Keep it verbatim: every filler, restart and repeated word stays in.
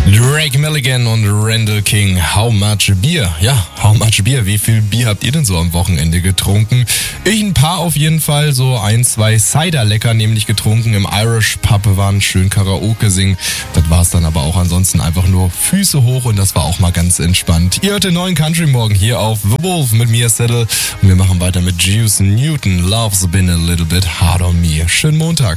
Drake Milligan und Randall King, How Much Beer? Ja, How Much Beer? Wie viel Bier habt ihr denn so am Wochenende getrunken? Ich ein paar auf jeden Fall, so ein, zwei Cider lecker nämlich getrunken. Im Irish Pub waren schön Karaoke singen. Das war's dann aber auch ansonsten einfach nur Füße hoch und das war auch mal ganz entspannt. Ihr hört den neuen Country Morgen hier auf The Wolf mit mir, Settle. Und wir machen weiter mit Juice Newton. Love's been a little bit hard on me. Schönen Montag.